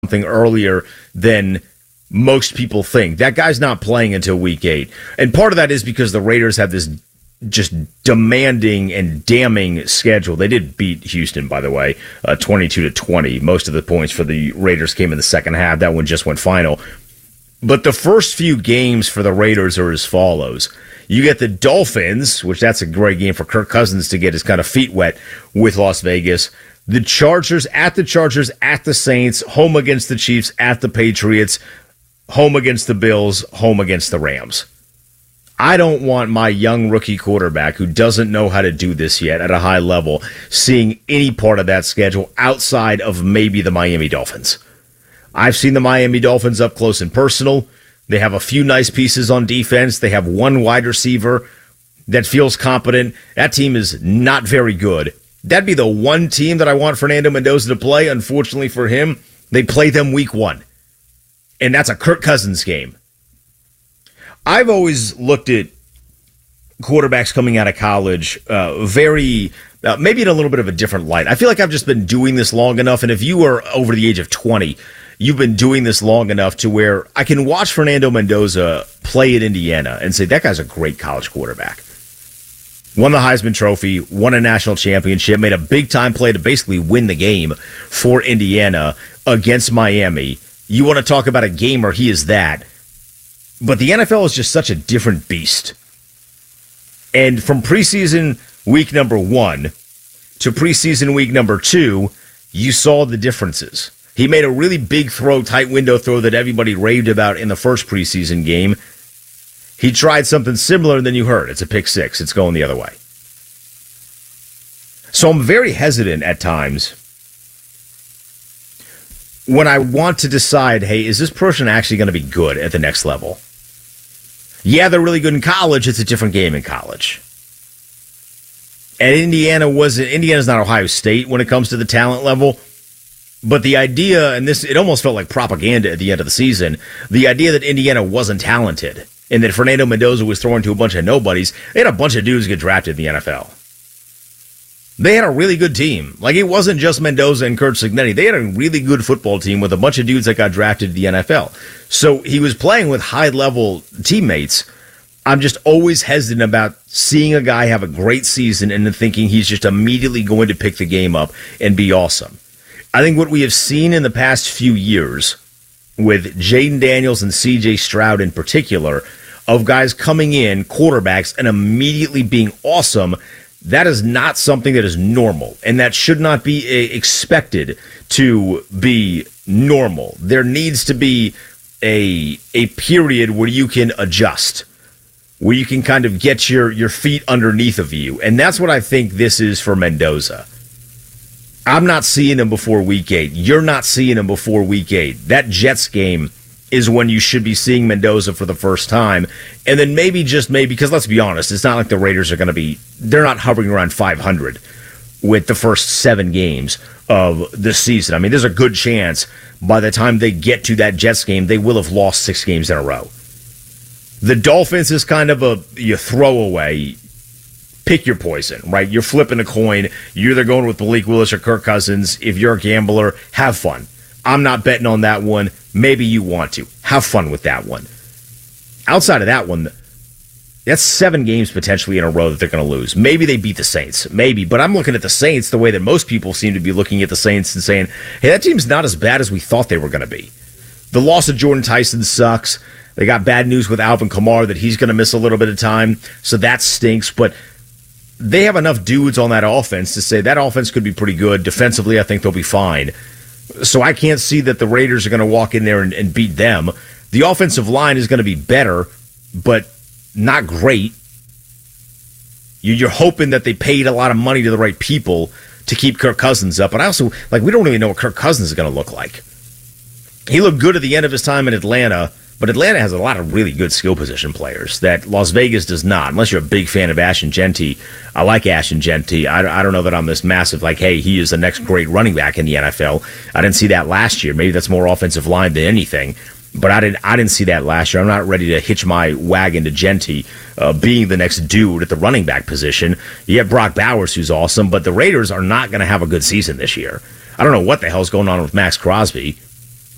something earlier than most people think. That guy's not playing until week 8. And part of that is because the Raiders have this just demanding and damning schedule. They did beat Houston, by the way, 22-20. Most of the points for the Raiders came in the second half. That one just went final. But the first few games for the Raiders are as follows. You get the Dolphins, which that's a great game for Kirk Cousins to get his kind of feet wet with Las Vegas. The Chargers, at the Saints, home against the Chiefs, at the Patriots, home against the Bills, home against the Rams. I don't want my young rookie quarterback who doesn't know how to do this yet at a high level seeing any part of that schedule outside of maybe the Miami Dolphins. I've seen the Miami Dolphins up close and personal. They have a few nice pieces on defense. They have one wide receiver that feels competent. That team is not very good. That'd be the one team that I want Fernando Mendoza to play. Unfortunately for him, they play them week 1. And that's a Kirk Cousins game. I've always looked at quarterbacks coming out of college maybe in a little bit of a different light. I feel like I've just been doing this long enough, and if you are over the age of 20, you've been doing this long enough to where I can watch Fernando Mendoza play at Indiana and say, that guy's a great college quarterback. Won the Heisman Trophy, won a national championship, made a big-time play to basically win the game for Indiana against Miami. You want to talk about a gamer, he is that. But the NFL is just such a different beast. And from preseason week number 1 to preseason week number 2, you saw the differences. He made a really big throw, tight window throw that everybody raved about in the first preseason game. He tried something similar, and then you heard. It's a pick 6. It's going the other way. So I'm very hesitant at times when I want to decide, hey, is this person actually going to be good at the next level? Yeah, they're really good in college. It's a different game in college. And Indiana's not Ohio State when it comes to the talent level. But the idea, and it almost felt like propaganda at the end of the season, the idea that Indiana wasn't talented and that Fernando Mendoza was throwing to a bunch of nobodies, they had a bunch of dudes get drafted in the NFL. They had a really good team. Like, it wasn't just Mendoza and Curt Cignetti. They had a really good football team with a bunch of dudes that got drafted to the NFL. So he was playing with high-level teammates. I'm just always hesitant about seeing a guy have a great season and then thinking he's just immediately going to pick the game up and be awesome. I think what we have seen in the past few years with Jaden Daniels and C.J. Stroud in particular, of guys coming in, quarterbacks, and immediately being awesome, that is not something that is normal, and that should not be expected to be normal. There needs to be a period where you can adjust, where you can kind of get your feet underneath of you, and that's what I think this is for Mendoza. I'm not seeing him before week 8. You're not seeing him before week 8. That Jets game is when you should be seeing Mendoza for the first time. And then maybe, because let's be honest, it's not like the Raiders are going to be, they're not hovering around 500 with the first 7 games of the season. I mean, there's a good chance by the time they get to that Jets game, they will have lost 6 games in a row. The Dolphins is kind of you throw away. Pick your poison, right? You're flipping a coin. You're either going with Malik Willis or Kirk Cousins. If you're a gambler, have fun. I'm not betting on that one. Maybe you want to. Have fun with that one. Outside of that one, that's 7 games potentially in a row that they're going to lose. Maybe they beat the Saints. Maybe. But I'm looking at the Saints the way that most people seem to be looking at the Saints and saying, hey, that team's not as bad as we thought they were going to be. The loss of Jordan Tyson sucks. They got bad news with Alvin Kamara that he's going to miss a little bit of time. So that stinks. But they have enough dudes on that offense to say that offense could be pretty good. Defensively, I think they'll be fine. So I can't see that the Raiders are going to walk in there and beat them. The offensive line is going to be better, but not great. You're hoping that they paid a lot of money to the right people to keep Kirk Cousins up. But I also, we don't really know what Kirk Cousins is going to look like. He looked good at the end of his time in Atlanta, but Atlanta has a lot of really good skill position players that Las Vegas does not, unless you're a big fan of Ashton Jeanty. I like Ashton Jeanty. I don't know that I'm this massive, hey, he is the next great running back in the NFL. I didn't see that last year. Maybe that's more offensive line than anything. But I didn't see that last year. I'm not ready to hitch my wagon to Jeanty being the next dude at the running back position. You have Brock Bowers, who's awesome, but the Raiders are not going to have a good season this year. I don't know what the hell's going on with Max Crosby.